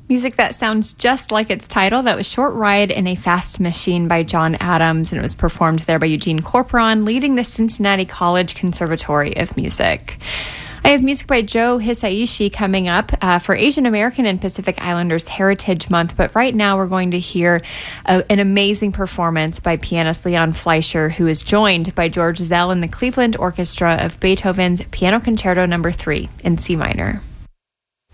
Music that sounds just like its title. That was Short Ride in a Fast Machine by John Adams, and it was performed there by Eugene Corporon, leading the Cincinnati College Conservatory of Music. I have music by Joe Hisaishi coming up for Asian American and Pacific Islanders Heritage Month, but right now we're going to hear an amazing performance by pianist Leon Fleischer, who is joined by George Zell and the Cleveland Orchestra of Beethoven's Piano Concerto No. 3 in C minor.